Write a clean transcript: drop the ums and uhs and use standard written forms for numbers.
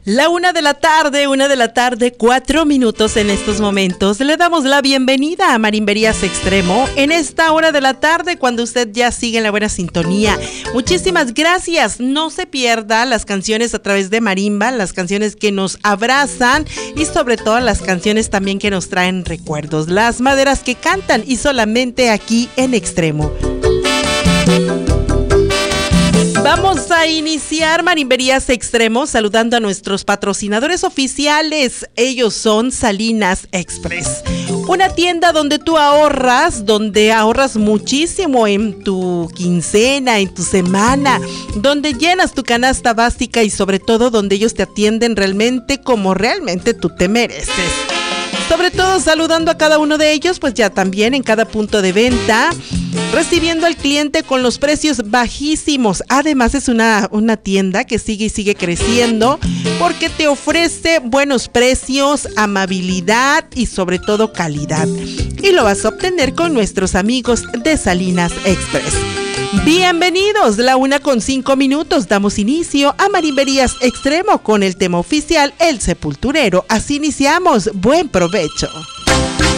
La 1:00 PM, 4 minutos en estos momentos. Le damos la bienvenida a Marimberías Extremo en esta hora de la tarde, cuando usted ya sigue en la buena sintonía. Muchísimas gracias. No se pierda las canciones a través de Marimba, las canciones que nos abrazan y sobre todo las canciones también que nos traen recuerdos. Las maderas que cantan y solamente aquí en Extremo. Vamos a iniciar Marimberías Extremo saludando a nuestros patrocinadores oficiales. Ellos son Salinas Express, una tienda donde tú ahorras muchísimo en tu quincena, en tu semana, donde llenas tu canasta básica y sobre todo donde ellos te atienden realmente como realmente tú te mereces. Sobre todo saludando a cada uno de ellos, pues ya también en cada punto de venta, recibiendo al cliente con los precios bajísimos. Además es una tienda que sigue creciendo porque te ofrece buenos precios, amabilidad y sobre todo calidad. Y lo vas a obtener con nuestros amigos de Salinas Express. Bienvenidos, la 1:05 PM. Damos inicio a Marimberías Extremo con el tema oficial El Sepulturero. Así iniciamos. Buen provecho.